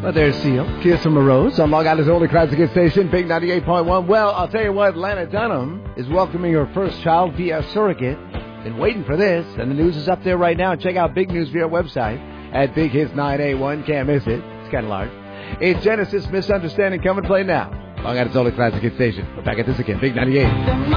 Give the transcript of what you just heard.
Well, there's Seal. Kiss from a Rose on Long Island's only classic hit station, Big 98.1. Well, I'll tell you what, Lana Dunham is welcoming her first child via surrogate. Been waiting for this, and the news is up there right now. Check out Big News via website at Big Hits 981. Can't miss it. It's kind of large. It's Genesis Misunderstanding. Come and play now. Long Island's only classic hit station. We're back at this again, Big 98.